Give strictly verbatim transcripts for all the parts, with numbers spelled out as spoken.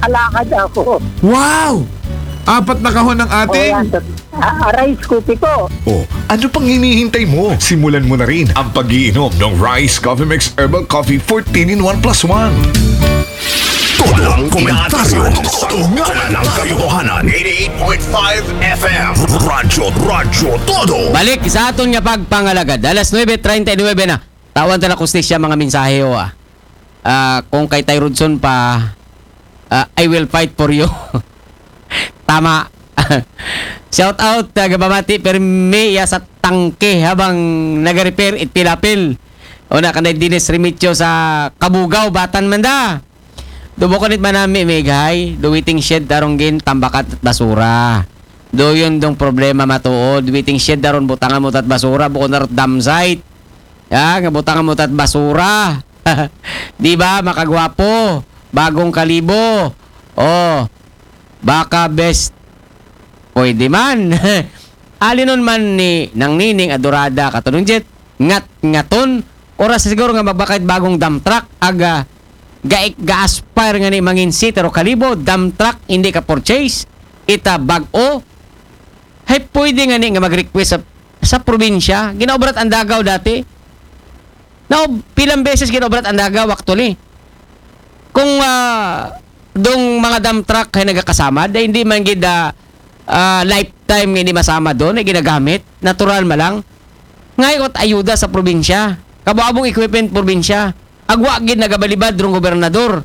alakad ako. Wow! Apat na kahon ng O ating... yan, ah, rice cookie po. Oh, ano pang hinihintay mo? Simulan mo na rin ang pag-iinom ng Rice Coffee Mix Herbal Coffee fourteen in one plus one. Todo ang komentaryo sa ngalan ng katotohanan. eighty-eight point five F M Radyo, Radyo Todo. Balik sa aton nga pagpangalagad. Alas nine thirty-nine na. Tawan tala kustis siya mga mensahe o ah. Ah, kung kay Ty Rodson pa, ah, I will fight for you. Tama. Shout out tagabamati permi ya sa tangke habang nag-repair itilapil. O na kanay Dinis Remitio sa Kabugaw, Batan Manda. Dubo ko nit manami megay, duwiting shed darong gin tambakat at basura. Do yun dong problema matuod, duwiting shed daron butangan mo tat basura, buko na dam site. Ya, nga butangan mo tat basura. Di ba makagwapo, bagong kalibo. Oh, baka best pwede man. Alinon man ni nang nining adorada katunong jet ngat ngaton oras siguro nga magbakit bagong dump truck aga gaik ga-aspire nga ni mangin sitero kalibo dump truck hindi ka purchase ita bag-o hay pwede nga ni nga mag-request sa, sa probinsya ginaobrat ang Dagaw dati now pilang beses ginaobrat ang Dagaw actually kung uh, dong mga dump truck ay nagakasama dahil hindi man gida uh, lifetime hindi masama doon ay ginagamit natural malang ngayon at ayuda sa probinsya kabuabong equipment probinsya agwa gid nagabalibad rong gobernador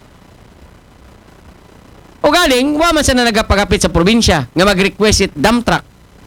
o galing wa man sa na nagapagapit sa probinsya nga mag-request it dump truck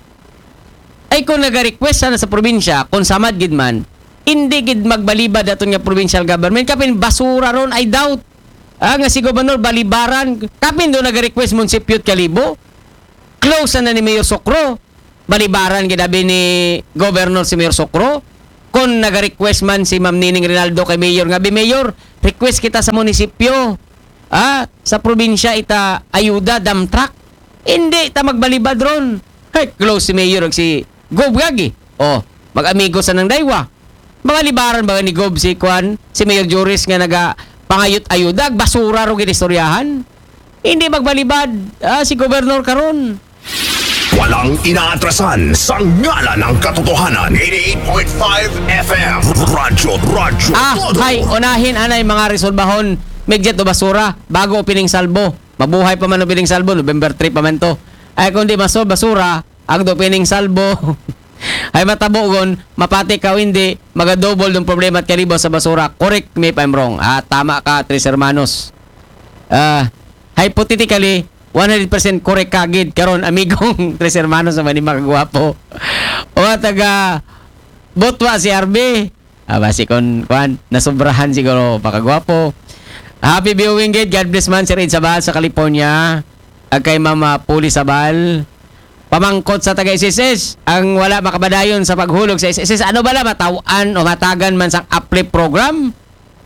ay kung naga-request sana sa probinsya kung samad gid man hindi gid magbalibad aton nga provincial government kapin basura ron I doubt ah, nga si gobernador balibaran kapin do naga-request munisipyo Kalibo close na ni Mayor Sokro balibaran gidabi ni Governor si Mayor Sokro kung naga-request man si Ma'am Nining Rinaldo kay Mayor nga bi Mayor request kita sa munisipyo ah sa probinsya ita ayuda dump truck hindi ta magbalibad ron hey, close si Mayor ag si Gob gagi oh mag-amigo sa nang daywa balibaran ba ni Gob si Kwan si Mayor Joris nga naga pangayot ayuda basura ro ginistoryahan hindi magbalibad ah, si Gobernador karon. Walang inaatrasan sa ngalan ng katotohanan. eighty-eight point five F M Radyo, Radyo Ah, Todo. hay, unahin anay mga resolbahon. Megjet o basura, bago opening salbo. Mabuhay pa man opening salbo, November three pa man to. Ay kung di maso basura, ang opening salbo. Ay matabugon, mapati ka o hindi, magadouble ng problema at kalibo sa basura. Correct me if I'm wrong. Ah, tama ka, Tres Hermanos. Ah, hypothetically, one hundred percent correct kagid karon amigong Tres Hermanos naman ni makagwapo. O taga Botwa si Arbe. Ah, basi kon kwan nasobrahan siguro pakagwapo. Happy viewing gid. God bless man Sir Ed Sabal sa California. Ag kay Mama Puli Sabal. Pamangkot sa taga S S S ang wala makabadayon sa paghulog sa S S S. Ano bala matawan o matagan man sa uplift program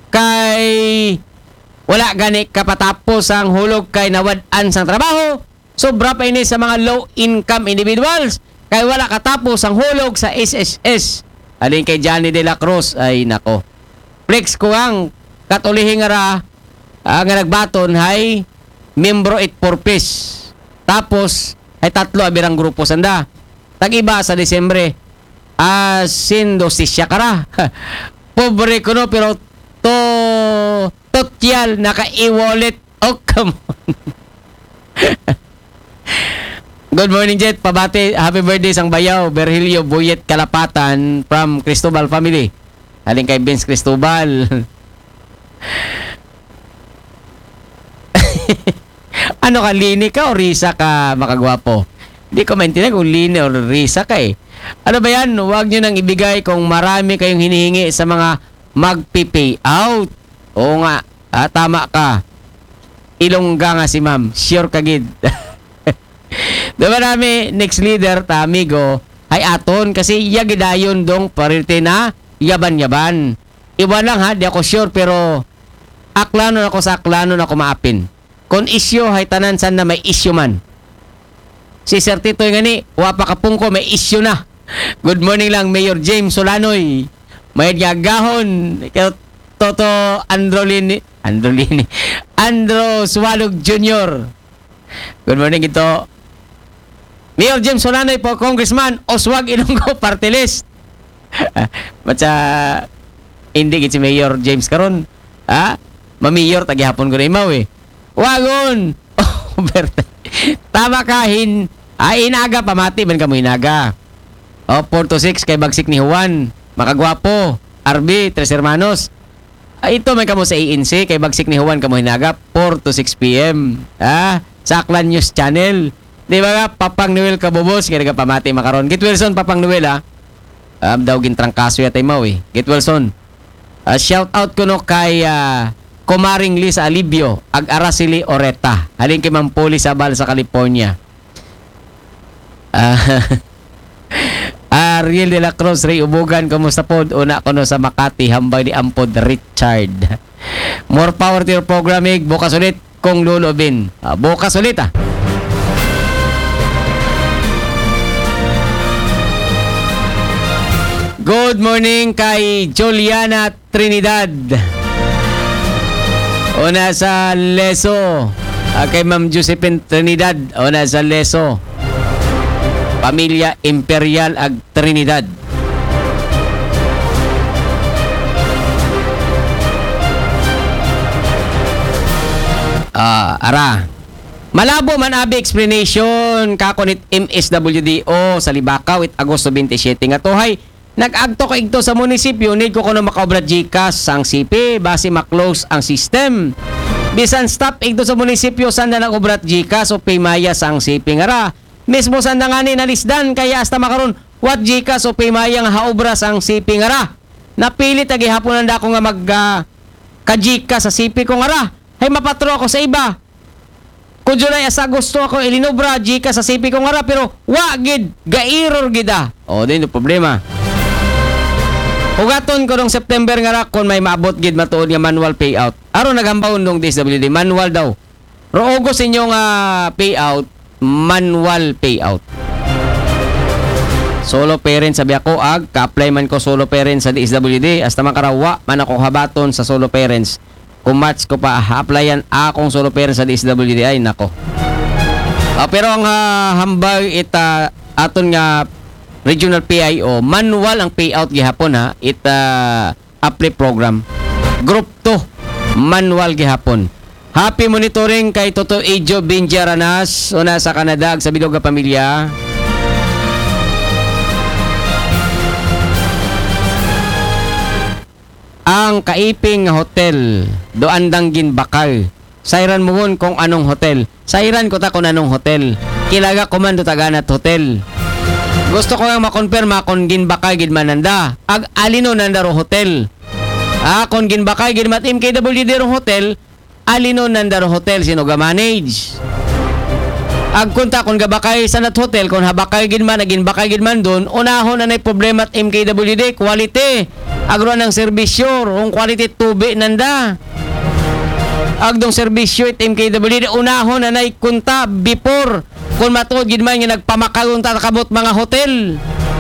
kay wala gani kapatapos ang hulog kay nawad-an sang trabaho. Sobra pa ini sa mga low-income individuals. Kay wala katapos ang hulog sa S S S. Alin kay Johnny De La Cruz. Ay nako. Flex ko ang katulihin nga ra uh, nga nagbaton hay membro it purpose. Tapos ay tatlo abirang grupo sanda. Tag-iba sa Disyembre. Ah, sindo si Shakara. Pobre ko no pero to totyal naka-e-wallet. Oh, come on. Good morning, Jet. Pabati. Happy birthday sang bayaw. Berhilio Buyet Kalapatan from Cristobal family. Aling kay Vince Cristobal. Ano ka, Lini ka o Risa ka, makagwapo? Hindi ko maintindihan kung Lini o Risa ka eh. Ano ba yan? Huwag nyo nang ibigay kung marami kayong hinihingi sa mga magpi-pay out. Oo nga. Ah, tama ka. Ilongga nga si ma'am. Sure ka gid. Diba namin, next leader, ta amigo, ay aton kasi yagidayon dong parite na yaban-yaban. Iwan lang ha, di ako sure pero aklanon ako sa aklanon ako maapin. Kung isyo, hay tanan san na may isyo man. Si Sir Tito yung gani, wapa kapungko, may isyo na. Good morning lang, Mayor James Solanoy. May gagahon. Toto Androlin Andrew Lini. Andrew Swalog Junior Good morning ito. Mayor James Solanoy po, Congressman Oswag Ilonggo, party list. Matsa, hindi git si Mayor James karon. Ha? Mamayor, tagihapon ko na imaw eh. Wagon! Oh, Berta. Tama ka, hin. Ay, inaga, pamati man ka mo inaga. Oh, four to six kay Bagsik ni Juan. Makagwapo. R B, Tres Hermanos. Ay, ito may kamo sa A N C kay Bagsik ni Juan kamo hinaga four to six p.m. Ah, sa Aklan News Channel. Di ba nga, Papang Noel kabubos kaya nagapamati makaron. Git Wilson, Papang Noel ha. Um, daw gintrangkaso yatay mo eh. Git Wilson. Uh, shout out ko no kay uh, Kumaring Liz Alibio, ag Araceli Oreta. Halin kay Mampuli Sabal sa California. Ah, Ariel de la Cruz, Ray Ubugan, kumusta po? Una ko no sa Makati, hambay ni Ampod Richard. More power to your programming. Bukas ulit kung lulubin. Ah, bukas ulit ah. Good morning kay Juliana Trinidad. Una sa Leso. Ah, kay Ma'am Josephine Trinidad. Una sa Leso. Pamilya Imperial ag Trinidad. Ah, ara. Malabo man abi explanation kakunit M S W D O sa Libakaw it Agosto twenty-seven nga tohay. Nag-agto ka igto sa munisipyo, need ko kuno makaobra GCash ang C P base ma-close ang system. Bisan stop igto sa munisipyo sanda nag-obrat GCash o Paymaya sa ang C P nga ra. Mismo sanda nga ni nalisdan kaya hasta makaron what GCash o Paymaya nga haobra sa ang C P nga ra. Napilit agi hapon nanda ko nga mag uh, ka-GCash sa C P ko nga ra. Hay mapatro ako sa iba. Kung July asa gusto ako ilinobra GCash sa C P ko nga ra pero wa gid ga-error gid ah. O din problema. Hugaton ko nung September nga ra kon may maabot gid matuod nga manual payout. Aron nagambaon nung D S W D manual daw. Ro August inyong uh, payout manual payout. Solo parent sabi ako ag ka-apply man ko solo parents sa D S W D hasta makarawa man ako habaton sa solo parents. Kung match ko pa applyan akong solo parents sa D S W D ay nako. Uh, pero ang uh, hambag ita aton nga Regional P I O, manual ang payout gihapon ha. It uh, apply program. Group two, manual gihapon. Happy monitoring kay Toto Ejo Binjaranas, una sa Canada, ag sa bilog nga pamilya. Ang kaiping hotel, doandang ginbakal. Sayran mo ngun kung anong hotel. Sayran ko ta kung anong hotel. Kilaga komando taganat hotel. Gusto ko nga makonfirma kung ginbakay gid mananda. Ag alino nanda ro hotel. Ah, kung ginbakay gid mat M K W D ro hotel, alino nanda ro hotel sino ga manage. Ag kunta kung gabakay sa nat hotel kung habakay gid man ginbakay gid man don, unahon na nay problema at M K W D quality. Agro ng serbisyo, kung quality tubi nanda. Agdong serbisyo at M K W D unahon na nay kunta before kung matuod gid man nga nagpamakagong tatakabot mga hotel.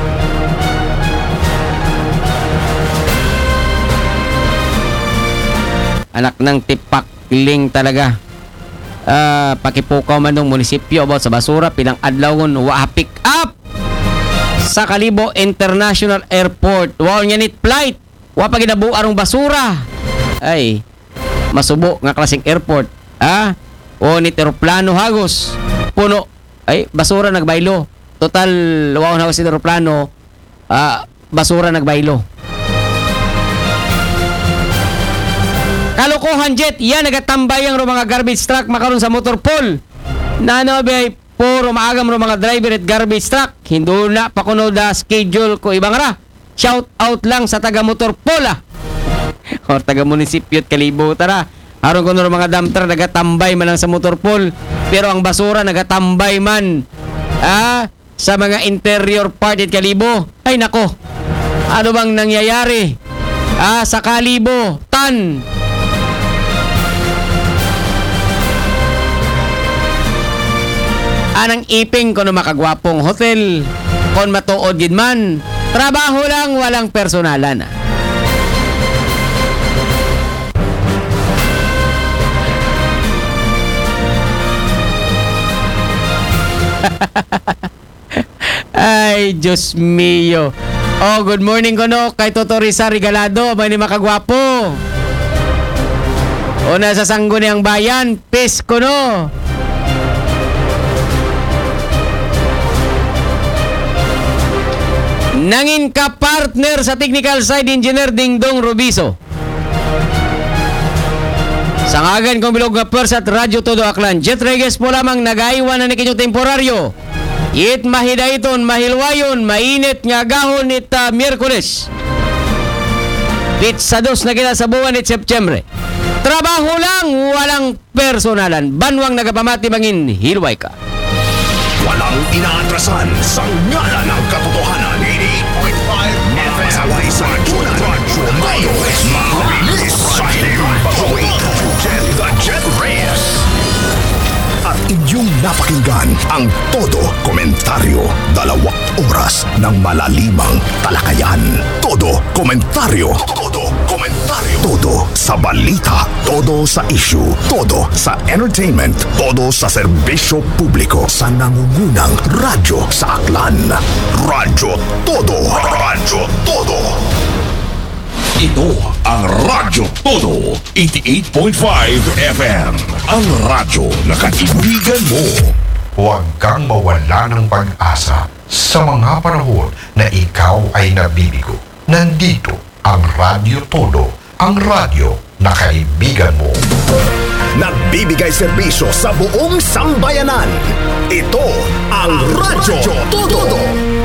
Anak ng tipakling talaga. Uh, pakipukaw man ng munisipyo about sa basura pilang adlawon wa pick up sa Kalibo International Airport. Wow nya nit flight. Wa pa ginabuo arong basura. Ay, masubo nga klaseng airport. Ah, o nit eroplano hagos. Puno ay basura nagbaylo. Total wow na si eroplano. Ah, basura nagbaylo. Kalokohan jet, yan nagatambay ang mga garbage truck makaroon sa motor pool. Nano bay puro maagam ro mga driver at garbage truck. Hindo na pa kuno da schedule ko ibang ra. Shout out lang sa taga motor pool ah. Or taga munisipyo at Kalibo tara. Aron kuno mga dump truck nagatambay man lang sa motor pool. Pero ang basura nagatambay man ah, sa mga interior part at Kalibo. Ay nako. Ano bang nangyayari? Ah, sa Kalibo, tan. Anang iping kuno makagwapong hotel kon matuod gid man. Trabaho lang walang personalan. Ay, Diyos mio. Oh, good morning ko no, kay Toto Risa Regalado, may ni makagwapo. O nasa sanggo niyang bayan, peace ko no. Nangin ka partner sa technical side engineer Dingdong Rubiso. Sa ngagan kong bilog nga pers at Radyo Todo Aklan, Jet Reyes po lamang nag-aiwan na ni kinyo temporaryo. It mahidayton, mahilwayon, mainit nga gahon it uh, Miyerkules. Pizza dos na kita sa buwan it September. Trabaho lang, walang personalan. Banwang nagapamati mangin, hilway ka. Walang inaatrasan sa ngalan ng katotohanan. eighty-eight point five F M. Masaway sa tunay. Radyo Mayo. Mabilis sa himpapawid. Jet the Jet Reyes. At inyong napakinggan ang Todo Komentaryo. Dalawang oras ng malalimang talakayan. Todo Komentaryo. Todo Komentaryo. Todo sa balita. Todo sa issue. Todo sa entertainment. Todo sa serbisyo publiko. Sa nangungunang radyo sa Aklan. Radyo Todo. Radyo Todo. Ito ang Radyo Todo, eighty-eight point five F M. Ang radyo na kaibigan mo. Huwag kang mawala ng pag-asa sa mga panahon na ikaw ay nabibigo. Nandito ang Radyo Todo, ang radyo na kaibigan mo. Nagbibigay serbisyo sa buong sambayanan. Ito ang Radyo Todo.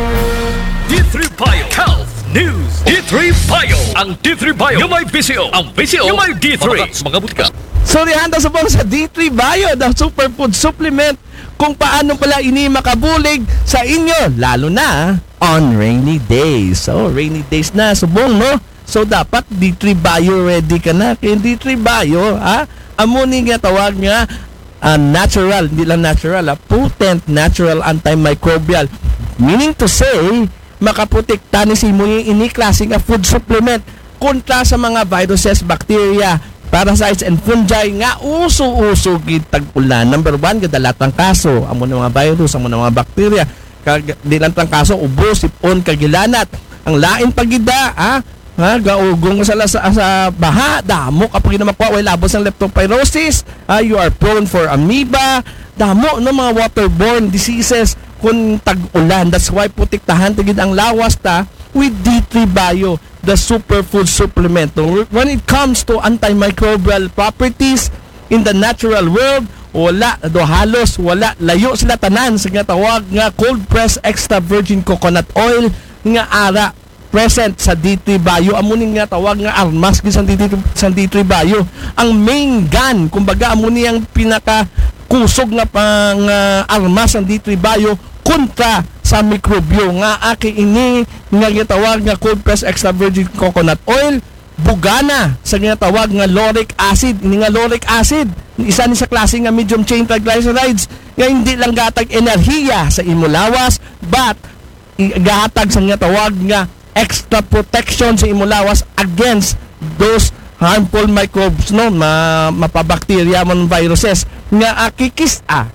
D three Bio Health News. D three Bio. Ang D three Bio yung may P C O. Ang P C O yung may D three. Mga butika. Sorihan daw sa bang sa D three Bio, the superfood supplement, kung paano pala ini makabulig sa inyo, lalo na on rainy days. So, rainy days na, subong, no? So, dapat D three Bio ready ka na. Kaya D three Bio, ha? Amuni nga tawag nga, uh, natural, hindi lang natural, ha? Potent natural antimicrobial. Meaning to say, makaprotekta ni si mo yung ini klaseng nga food supplement kontra sa mga viruses, bacteria, parasites and fungi nga uso-uso kitag ulan. Number one, kadalatang kaso amo ng mga virus, amo ng mga bacteria, kadilatang kaso ubo, sipon, kagilanat. Ang lain pagida, ha? Ha, gaugong sa, sa, sa baha, damo kapag na makuha, way labos ng leptospirosis, ha? You are prone for amoeba, damo ng mga waterborne diseases kung tag-ulan. That's why putiktahan tigid ang lawas ta with D three Bio, the superfood supplement. When it comes to antimicrobial properties in the natural world, wala do halos wala, layo sila tanan sa nga tawag nga cold press extra virgin coconut oil nga ara present sa D three Bio. Amunin nga tawag nga armas sa D three, sa D three Bio. Ang main gun, kumbaga amuni ang pinaka kusog na pang uh, armas ng D three Bio kontra sa mikrobyo nga aki ini nga gitawag nga cold press extra virgin coconut oil, bugana sa ginatawag nga lauric acid. Ini nga lauric acid, isa ni sa klase nga medium chain triglycerides nga hindi lang gatag enerhiya sa imo lawas, but gahatag sa ginatawag nga extra protection sa imo lawas against those harmful microbes, no, ma mapabakterya man viruses nga akikisa,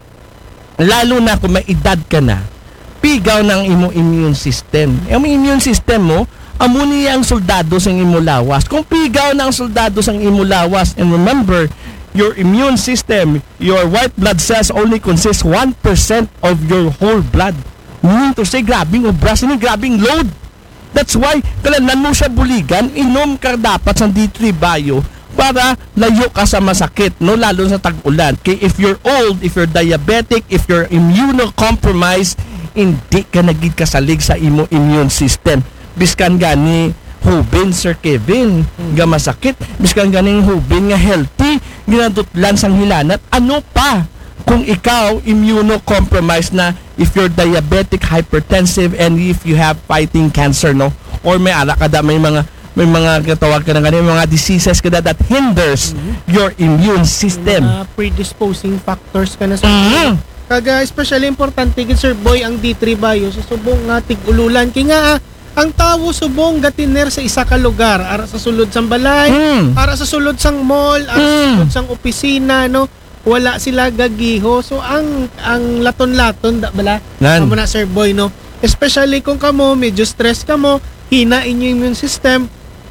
lalo na kung may edad ka na, pigaw ng imo immune system. Ang immune system mo, amuni ang soldado sa imo lawas. Kung pigaw ng soldado sa imo lawas, and remember, your immune system, your white blood cells only consist one percent of your whole blood. Meaning to say, grabing obras, ini grabing load. That's why, kailangan mo siya buligan, inom ka dapat sa D three Bio para layo ka sa masakit, no, lalo sa tag-ulan. Okay, if you're old, if you're diabetic, if you're immunocompromised, hindi ka nagid kasalig sa imo immune system. Biskan gani hubin, Sir Kevin, nga masakit, biskan gani hubin nga healthy, ginadutlan sang hilanat, ano pa kung ikaw immunocompromised na, if you're diabetic, hypertensive, and if you have fighting cancer, no, or may ala ka da, may mga may mga katawag ka na ganyan, mga diseases ka na that hinders mm-hmm. your immune system. Mga predisposing factors ka na sa mm-hmm. Kaga especially importante gid Sir Boy ang D three Bio sa subong nga tig-ululan kay nga ang tawo subong gatiner sa isa ka lugar, ara sa sulod sang balay, mm. ara sa sulod sang mall, ara sa mm. sulod sang opisina, no. wala sila gagiho. So ang ang laton-laton da bala Nan. amo na Sir Boy no. Especially kung kamo medyo stress kamo, hina inyo immune system,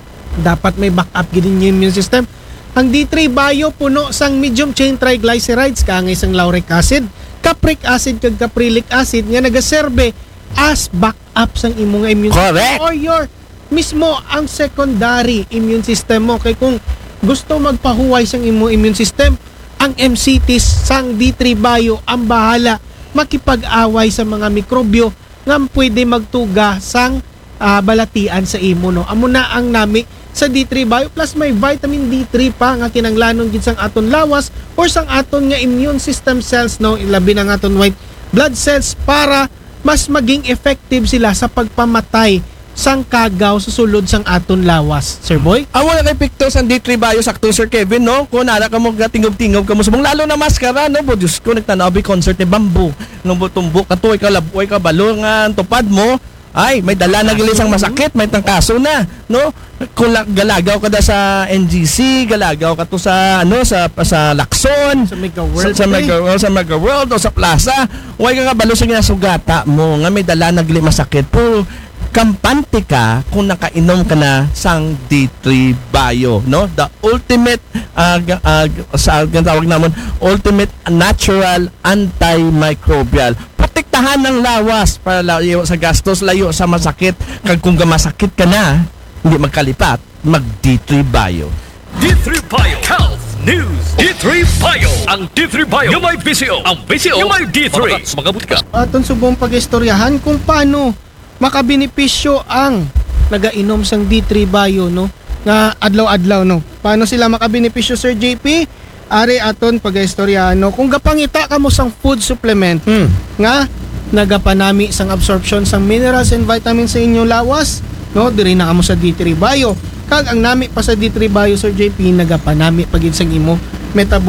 dapat may backup gid inyo immune system. Ang D three Bio puno sang medium chain triglycerides kaangay sang lauric acid, capric acid kag caprylic acid nga nagaserbe as backup sang imo nga immune Correct. system or your mismo ang secondary immune system mo. Kay kung gusto magpahuway sang imo immune system, ang M C Ts sang D three Bio ang bahala makipag-away sa mga mikrobyo nga pwede magtuga sang ah, balatian sa imo no. Amo na ang nami sa D three Bio plus may vitamin D three pa nga kinanglanon gid sang aton lawas or sang aton nga immune system cells no, ilabi na nga aton white blood cells para mas maging effective sila sa pagpamatay sang kagaw sa sulod sang aton lawas. Sir Boy? Amo na kay Pictos ang D three Bio sakto Sir Kevin no. Kung nara ka mo tingog-tingog ka mo subong lalo na maskara no. Bo Diyos ko nagtanaw bi concert ni Bamboo. Nung butumbok katuoy ka laboy ka balongan tupad mo. Ay, may dala na gilis ang masakit, may tangkaso na, no? Kung la- galagaw ka da sa N G C, galagaw ka to sa ano sa sa Lacson, Sa Mega World, sa, sa eh. Mega World, sa Mega World o sa Plaza. Huwag ka kabalo sa ginasugata mo nga may dala na gili masakit. Pero kampante ka kung nakainom ka na sang D three Bio, no? The ultimate uh, g- uh, g- sa ang tawag naman ultimate natural antimicrobial. Protektahan ng lawas para layo sa gastos, layo sa masakit. Kag kung masakit ka na, hindi magkalipat, mag D three Bio. D three Bio Health News. D three Bio. Ang D three Bio yung may B C O. Ang B C O yung may D three. Sumagot ka. Aton subong pag-istoryahan kung paano makabenepisyo ang nagainom sang D three Bio no nga adlaw-adlaw no. Paano sila makabenepisyo Sir J P? Ari aton pag-istoryahan no. Kung gapangita ka mo sang food supplement nga nagapanami sang absorption sang minerals and vitamins sa inyong lawas no, diri na kamo sa D three Bio. Kag ang nami pa sa D three Bio Sir J P nagapanami pagid sang imo metabolic